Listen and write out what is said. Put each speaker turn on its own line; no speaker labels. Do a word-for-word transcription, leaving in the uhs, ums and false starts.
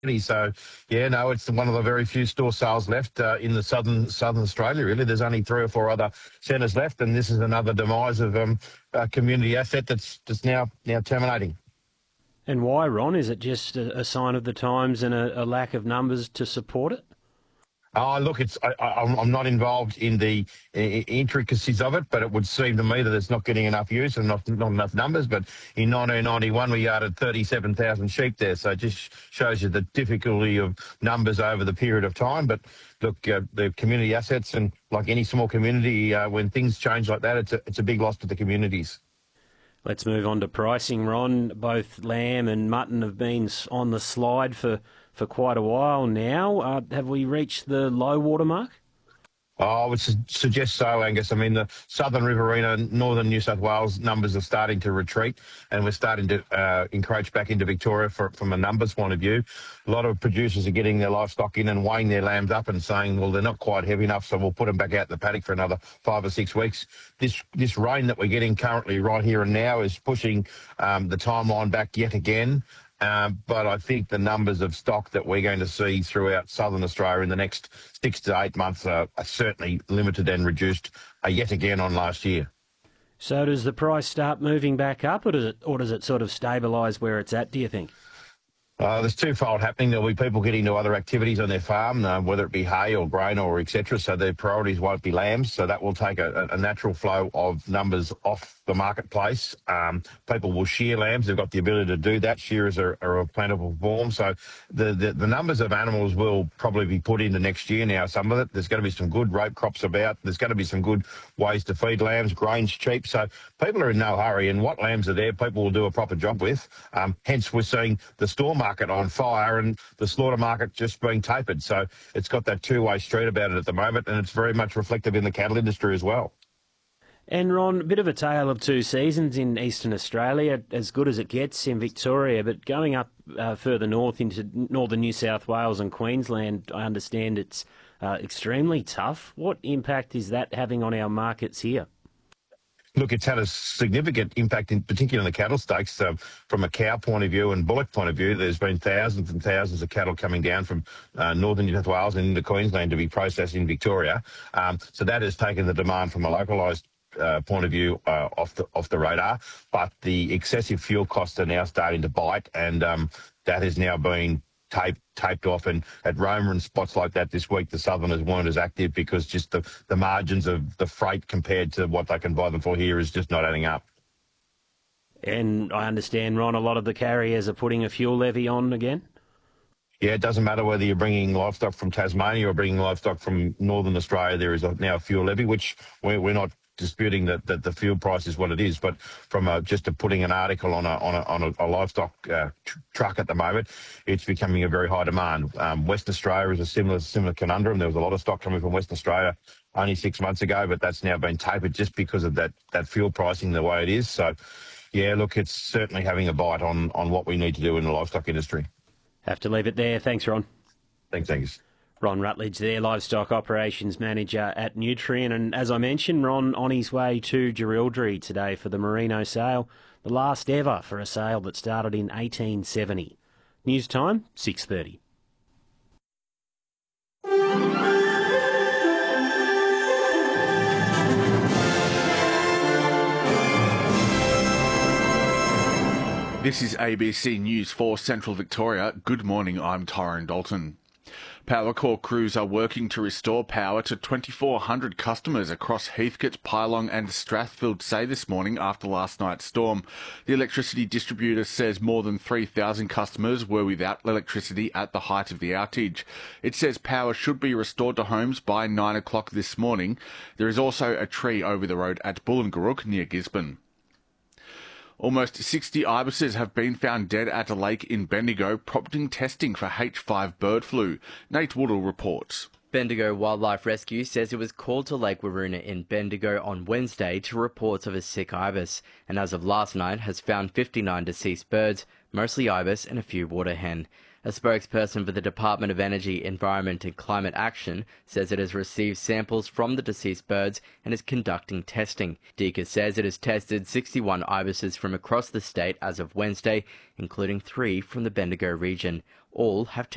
So, yeah, no, it's one of the very few store sales left uh, in the southern southern Australia, really. There's only three or four other centres left, and this is another demise of um, a community asset that's just now now terminating.
And why, Ron? Is it just a, a sign of the times and a, a lack of numbers to support it?
Oh, look, it's I, I, I'm not involved in the uh, intricacies of it, but it would seem to me that it's not getting enough use and not not enough numbers. But in nineteen ninety-one, we yarded thirty-seven thousand sheep there, so it just shows you the difficulty of numbers over the period of time. But look, uh, the community assets, and like any small community, uh, when things change like that, it's a it's a big loss to the communities.
Let's move on to pricing, Ron. Both lamb and mutton have been on the slide for, for quite a while now. Uh, have we reached the low water mark?
Oh, I would su- suggest so, Angus. I mean, the southern Riverina, northern New South Wales numbers are starting to retreat, and we're starting to uh, encroach back into Victoria for, from a numbers point of view. A lot of producers are getting their livestock in and weighing their lambs up and saying, well, they're not quite heavy enough, so we'll put them back out in the paddock for another five or six weeks. This this rain that we're getting currently right here and now is pushing um, the timeline back yet again. Um, but I think the numbers of stock that we're going to see throughout southern Australia in the next six to eight months are, are certainly limited and reduced uh, yet again on last year.
So does the price start moving back up, or does it, or does it sort of stabilise where it's at, do you think?
Uh, there's twofold happening. There'll be people getting to other activities on their farm, uh, whether it be hay or grain or et cetera. So their priorities won't be lambs. So that will take a, a natural flow of numbers off the marketplace. Um, people will shear lambs. They've got the ability to do that. Shearers are, are a plentiful form. So the, the, the numbers of animals will probably be put into next year now. Some of it, there's going to be some good rope crops about. There's going to be some good ways to feed lambs. Grain's cheap. So people are in no hurry. And what lambs are there, people will do a proper job with. Um, hence, we're seeing the store market on fire and the slaughter market just being tapered. So it's got that two-way street about it at the moment, and it's very much reflective in the cattle industry as well.
And Ron, a bit of a tale of two seasons in Eastern Australia, as good as it gets in Victoria, but going up uh, further north into northern New South Wales and Queensland, I understand it's uh, extremely tough. What impact is that having on our markets here?
Look, it's had a significant impact, in particular in the cattle stakes. Uh, from a cow point of view and bullock point of view, there's been thousands and thousands of cattle coming down from uh, northern New South Wales and into Queensland to be processed in Victoria. Um, so that has taken the demand from a localised uh, point of view uh, off the off the radar. But the excessive fuel costs are now starting to bite, and um, that has now been Taped, taped off, and at Roma and spots like that this week, the Southerners weren't as active because just the, the margins of the freight compared to what they can buy them for here is just not adding up.
And I understand, Ron, a lot of the carriers are putting a fuel levy on again?
Yeah, it doesn't matter whether you're bringing livestock from Tasmania or bringing livestock from Northern Australia, there is a, now a fuel levy, which we're, we're not disputing that, that the fuel price is what it is, but from a, just a putting an article on a on a, on a, a livestock uh, tr- truck at the moment, it's becoming a very high demand. Um, Western Australia is a similar similar conundrum. There was a lot of stock coming from Western Australia only six months ago, but that's now been tapered just because of that that fuel pricing the way it is. So, yeah, look, it's certainly having a bite on on what we need to do in the livestock industry.
Have to leave it there. Thanks, Ron.
Thanks, Angus.
Ron Rutledge there, Livestock Operations Manager at Nutrien. And as I mentioned, Ron on his way to Jerilderie today for the Merino sale, the last ever for a sale that started in eighteen seventy. News time, six thirty.
This is A B C News for Central Victoria. Good morning, I'm Tyrone Dalton. Powercor crews are working to restore power to twenty-four hundred customers across Heathcote, Pylong and Strathfield say this morning after last night's storm. The electricity distributor says more than three thousand customers were without electricity at the height of the outage. It says power should be restored to homes by nine o'clock this morning. There is also a tree over the road at Bullingarook near Gisborne. Almost sixty ibises have been found dead at a lake in Bendigo, prompting testing for H five bird flu. Nate Woodall reports.
Bendigo Wildlife Rescue says it was called to Lake Waroona in Bendigo on Wednesday to reports of a sick ibis, and as of last night has found fifty-nine deceased birds, mostly ibis and a few water hen. A spokesperson for the Department of Energy, Environment and Climate Action says it has received samples from the deceased birds and is conducting testing. D E C A says it has tested sixty-one ibises from across the state as of Wednesday, including three from the Bendigo region. All have